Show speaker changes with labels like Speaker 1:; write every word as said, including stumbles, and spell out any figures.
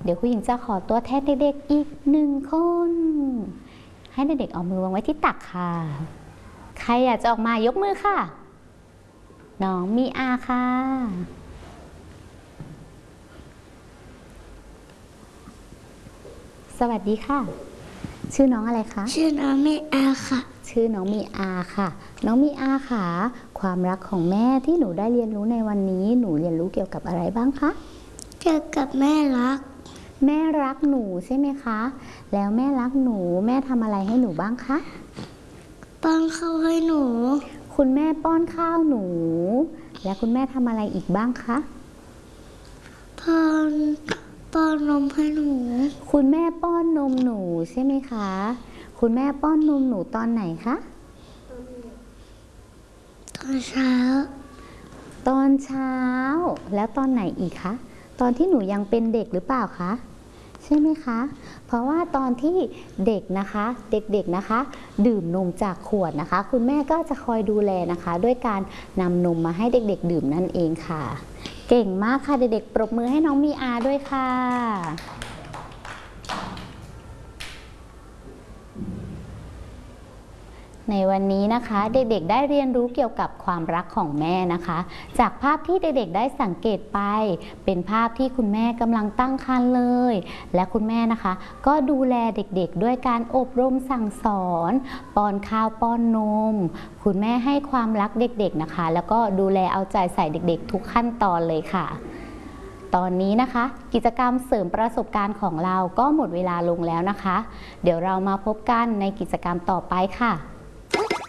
Speaker 1: เดี๋ยวคุณหญิงจะขอตัวแทนเด็กๆอีกหนึ่งคนให้เด็กๆเอามือวางไว้ที่ตักค่ะใครอยากจะออกมายกมือค่ะน้องมีอาค่ะสวัสดีค่ะชื่อน้องอะไรคะ
Speaker 2: ชื่อน้องมีอาค่ะ
Speaker 1: ชื่อน้องมีอาค่ะน้องมีอาค่ะความรักของแม่ที่หนูได้เรียนรู้ในวันนี้หนูเรียนรู้เกี่ยวกับอะไรบ้างคะ
Speaker 2: เกี่ยวกับแม่รัก
Speaker 1: แม่รักหนูใช่ไหมคะแล้วแม่รักหนูแม่ทำอะไรให้หนูบ้างคะ
Speaker 2: ป้อนข้าวให้หนู
Speaker 1: คุณแม่ป้อนข้าวหนูและคุณแม่ทำอะไรอีกบ้างคะ
Speaker 2: ป้อนป้อนนมให้หนู
Speaker 1: คุณแม่ป้อนนมหนูใช่ไหมคะคุณแม่ป้อนนมหนูตอนไหนคะ
Speaker 2: ตอนเช้า
Speaker 1: ตอนเช้าแล้วตอนไหนอีกคะตอนที่หนูยังเป็นเด็กหรือเปล่าคะใช่ไหมคะเพราะว่าตอนที่เด็กนะคะเด็กๆนะคะดื่มนมจากขวดนะคะคุณแม่ก็จะคอยดูแลนะคะด้วยการนำนมมาให้เด็กๆดื่มนั่นเองค่ะเก่งมากค่ะเด็กๆปรบมือให้น้องมีอาด้วยค่ะในวันนี้นะคะเด็กๆได้เรียนรู้เกี่ยวกับความรักของแม่นะคะจากภาพที่เด็กๆได้สังเกตไปเป็นภาพที่คุณแม่กำลังตั้งครรภ์เลยและคุณแม่นะคะก็ดูแลเด็กๆด้วยการอบรมสั่งสอนป้อนข้าวป้อนนมคุณแม่ให้ความรักเด็กๆนะคะแล้วก็ดูแลเอาใจใส่เด็กๆทุกขั้นตอนเลยค่ะตอนนี้นะคะกิจกรรมเสริมประสบการณ์ของเราก็หมดเวลาลงแล้วนะคะเดี๋ยวเรามาพบกันในกิจกรรมต่อไปค่ะ